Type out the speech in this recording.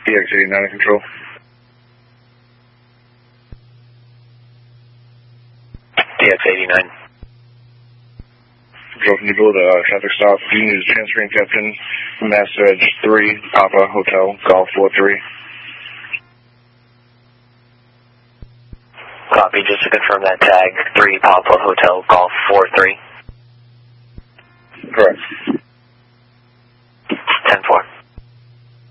EX89 in control. EX89. Control, can you build a traffic stop? You need a transferring captain, Master Edge 3, Papa Hotel, Golf 43. Copy, just to confirm that tag, 3 Papa Hotel, Golf 43. Correct. 10-4.